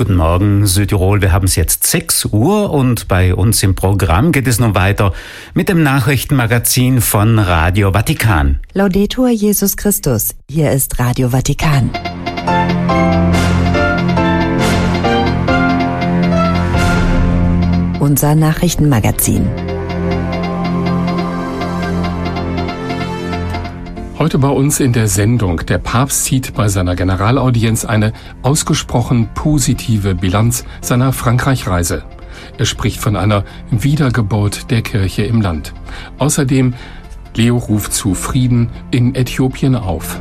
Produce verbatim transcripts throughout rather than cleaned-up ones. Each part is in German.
Guten Morgen, Südtirol. Wir haben es jetzt sechs Uhr und bei uns im Programm geht es nun weiter mit dem Nachrichtenmagazin von Radio Vatikan. Laudetur Jesus Christus. Hier ist Radio Vatikan. Unser Nachrichtenmagazin. Heute bei uns in der Sendung. Der Papst zieht bei seiner Generalaudienz eine ausgesprochen positive Bilanz seiner Frankreich-Reise. Er spricht von einer Wiedergeburt der Kirche im Land. Außerdem, Leo ruft zu Frieden in Äthiopien auf.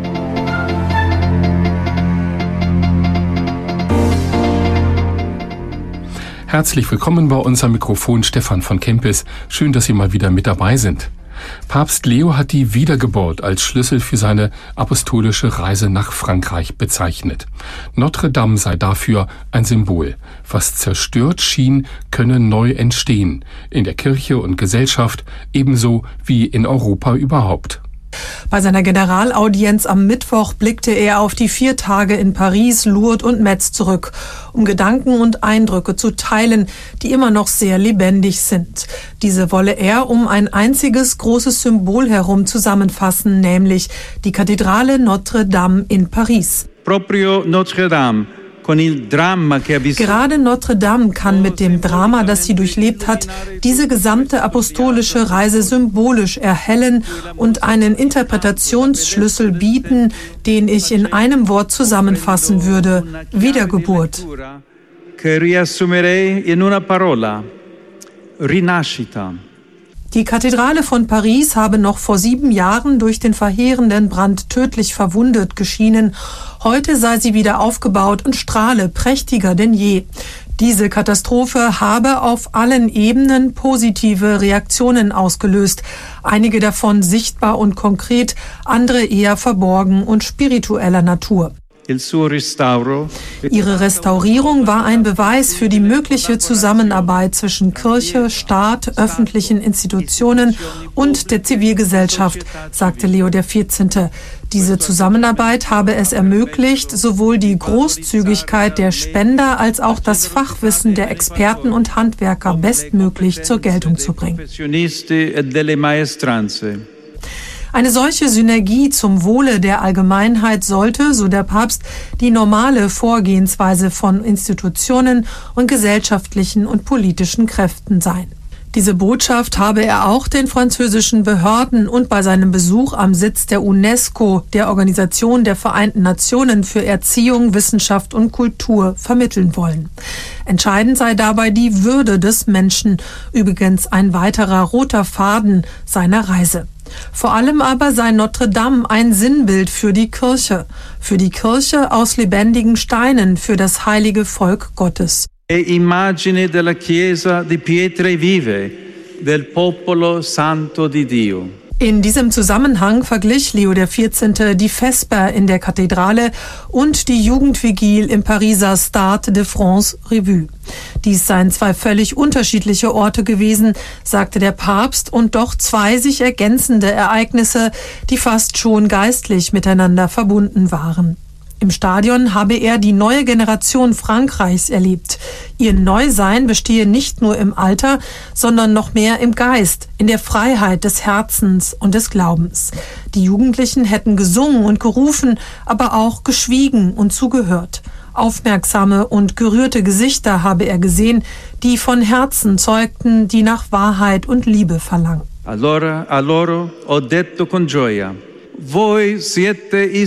Herzlich willkommen bei uns am Mikrofon Stefan von Kempis. Schön, dass Sie mal wieder mit dabei sind. Papst Leo hat die Wiedergeburt als Schlüssel für seine apostolische Reise nach Frankreich bezeichnet. Notre Dame sei dafür ein Symbol. Was zerstört schien, könne neu entstehen. In der Kirche und Gesellschaft ebenso wie in Europa überhaupt. Bei seiner Generalaudienz am Mittwoch blickte er auf die vier Tage in Paris, Lourdes und Metz zurück, um Gedanken und Eindrücke zu teilen, die immer noch sehr lebendig sind. Diese wolle er um ein einziges großes Symbol herum zusammenfassen, nämlich die Kathedrale Notre Dame in Paris. Proprio Notre Dame. Gerade Notre Dame kann mit dem Drama, das sie durchlebt hat, diese gesamte apostolische Reise symbolisch erhellen und einen Interpretationsschlüssel bieten, den ich in einem Wort zusammenfassen würde: Wiedergeburt. Rinascita. Die Kathedrale von Paris habe noch vor sieben Jahren durch den verheerenden Brand tödlich verwundet geschienen. Heute sei sie wieder aufgebaut und strahle prächtiger denn je. Diese Katastrophe habe auf allen Ebenen positive Reaktionen ausgelöst. Einige davon sichtbar und konkret, andere eher verborgen und spiritueller Natur. Ihre Restaurierung war ein Beweis für die mögliche Zusammenarbeit zwischen Kirche, Staat, öffentlichen Institutionen und der Zivilgesellschaft, sagte Leo der vierzehnte. Diese Zusammenarbeit habe es ermöglicht, sowohl die Großzügigkeit der Spender als auch das Fachwissen der Experten und Handwerker bestmöglich zur Geltung zu bringen. Eine solche Synergie zum Wohle der Allgemeinheit sollte, so der Papst, die normale Vorgehensweise von Institutionen und gesellschaftlichen und politischen Kräften sein. Diese Botschaft habe er auch den französischen Behörden und bei seinem Besuch am Sitz der UNESCO, der Organisation der Vereinten Nationen für Erziehung, Wissenschaft und Kultur, vermitteln wollen. Entscheidend sei dabei die Würde des Menschen, übrigens ein weiterer roter Faden seiner Reise. Vor allem aber sei Notre Dame ein Sinnbild für die Kirche, für die Kirche aus lebendigen Steinen, für das heilige Volk Gottes. E immagine della Chiesa di pietre vive, del popolo santo di Dio. In diesem Zusammenhang verglich Leo der vierzehnte die Vesper in der Kathedrale und die Jugendvigil im Pariser Stade de France Revue. Dies seien zwei völlig unterschiedliche Orte gewesen, sagte der Papst, und doch zwei sich ergänzende Ereignisse, die fast schon geistlich miteinander verbunden waren. Im Stadion habe er die neue Generation Frankreichs erlebt. Ihr Neusein bestehe nicht nur im Alter, sondern noch mehr im Geist, in der Freiheit des Herzens und des Glaubens. Die Jugendlichen hätten gesungen und gerufen, aber auch geschwiegen und zugehört. Aufmerksame und gerührte Gesichter habe er gesehen, die von Herzen zeugten, die nach Wahrheit und Liebe verlangen. Allora, a loro ho detto con gioia, voi siete